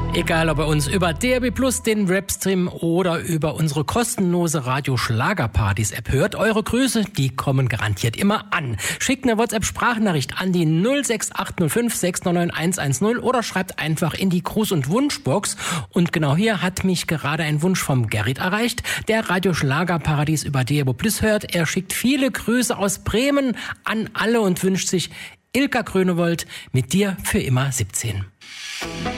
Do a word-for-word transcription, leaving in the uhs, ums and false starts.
Egal, ob ihr uns über D A B Plus, den Webstream oder über unsere kostenlose Radio-Schlagerpartys-App hört, eure Grüße, die kommen garantiert immer an. Schickt eine WhatsApp-Sprachnachricht an die null sechs acht null fünf sechs neun neun eins eins null oder schreibt einfach in die Gruß- und Wunschbox. Und genau hier hat mich gerade ein Wunsch vom Gerrit erreicht, der Radio-Schlagerparadies über D A B Plus hört. Er schickt viele Grüße aus Bremen an alle und wünscht sich Ilka Grönewold mit dir für immer siebzehn.